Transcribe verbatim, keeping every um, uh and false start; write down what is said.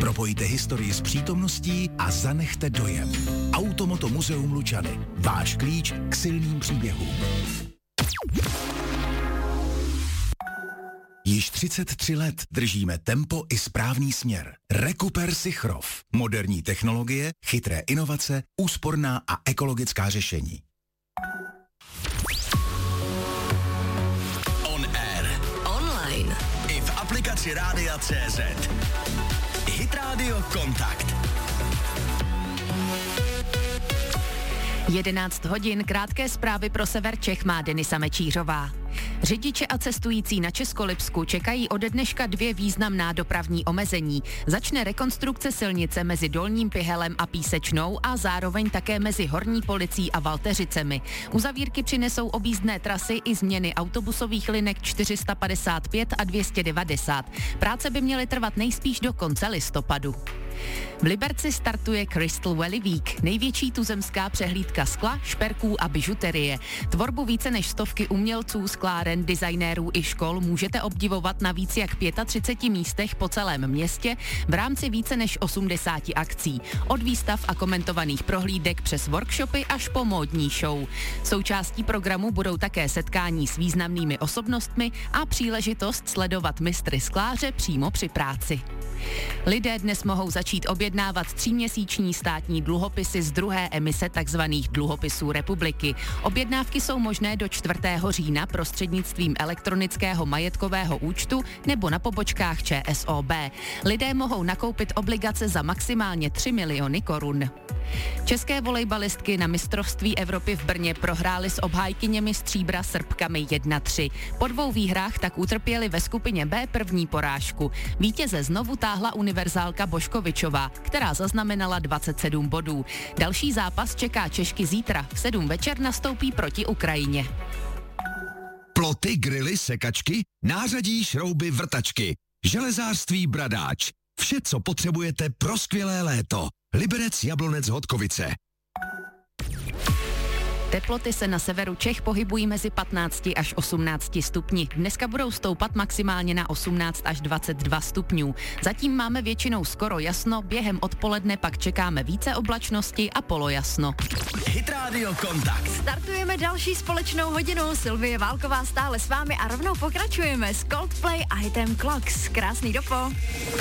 Propojte historii s přítomností a zanechte dojem. Automoto Muzeum Lučany. Váš klíč k silným příběhům. Již třicet tři let držíme tempo i správný směr. Rekuper Sichrov. Moderní technologie, chytré inovace, úsporná a ekologická řešení. On air. Online. I v aplikaci Rádia tečka cé zet. Hit Radio Kontakt. jedenáct hodin, krátké zprávy pro sever Čech má Denisa Mečířová. Řidiče a cestující na Českolipsku čekají ode dneška dvě významná dopravní omezení. Začne rekonstrukce silnice mezi Dolním Pihelem a Písečnou a zároveň také mezi Horní Policií a Valteřicemi. Uzavírky přinesou objízdné trasy i změny autobusových linek čtyři sta padesát pět a dvě stě devadesát. Práce by měly trvat nejspíš do konce listopadu. V Liberci startuje Crystal Valley Week, největší tuzemská přehlídka skla, šperků a bižuterie. Tvorbu více než stovky umělců, skláren, designérů i škol můžete obdivovat na víc jak třiceti pěti místech po celém městě v rámci více než osmdesáti akcí. Od výstav a komentovaných prohlídek přes workshopy až po módní show. Součástí programu budou také setkání s významnými osobnostmi a příležitost sledovat mistry skláře přímo při práci. Lidé dnes mohou začít objednávat tříměsíční státní dluhopisy z druhé emise tzv. Dluhopisů republiky. Objednávky jsou možné do čtvrtého října prostřednictvím elektronického majetkového účtu nebo na pobočkách ČSOB. Lidé mohou nakoupit obligace za maximálně tři miliony korun. České volejbalistky na mistrovství Evropy v Brně prohrály s obhájkyněmi stříbra Srbkami jedna tři. Po dvou výhrách tak utrpěli ve skupině B první porážku. Vítěze znovu táhla univerzálka Boškovičová, která zaznamenala dvacet sedm bodů. Další zápas čeká Češky zítra. V sedm večer nastoupí proti Ukrajině. Ploty, grily, sekačky, nářadí, šrouby, vrtačky. Železářství Bradáč. Vše, co potřebujete pro skvělé léto. Liberec, Jablonec, Hodkovice. Teploty se na severu Čech pohybují mezi patnácti až osmnácti stupni. Dneska budou stoupat maximálně na osmnáct až dvacet dva stupňů. Zatím máme většinou skoro jasno, během odpoledne pak čekáme více oblačnosti a polojasno. Hit Radio Kontakt. Startujeme další společnou hodinu. Sylvie Válková stále s vámi a rovnou pokračujeme s Coldplay a hitem Clocks. Krásný dopo.